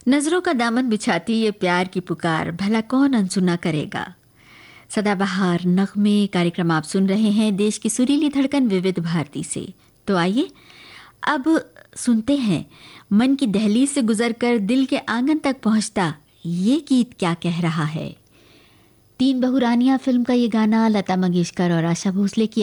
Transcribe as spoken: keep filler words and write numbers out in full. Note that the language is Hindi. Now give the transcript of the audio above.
नजरों का दामन बिछाती ये प्यार की पुकार, भला कौन अनसुना करेगा। सदाबहार नगमे कार्यक्रम आप सुन रहे हैं देश की सुरीली धड़कन विविध भारती से। तो आइए अब सुनते हैं मन की दहलीज से गुजरकर दिल के आंगन तक पहुंचता ये गीत क्या कह रहा है। तीन बहुरानियां फिल्म का ये गाना लता मंगेशकर और आशा भोसले की